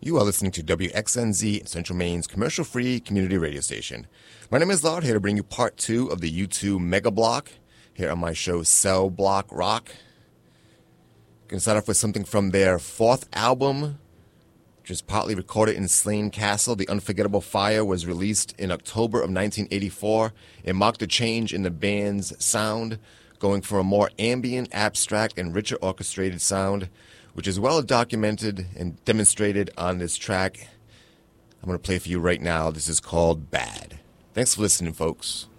You are listening to WXNZ, Central Maine's commercial-free community radio station. My name is Lard, here to bring you part 2 of the U2 Mega Block, here on my show Cell Block Rock. Going to start off with something from their 4th album, which was partly recorded in Slane Castle. The Unforgettable Fire was released in October of 1984. It marked a change in the band's sound, going for a more ambient, abstract, and richer orchestrated sound, which is well documented and demonstrated on this track I'm going to play for you right now. This is called Bad. Thanks for listening, folks.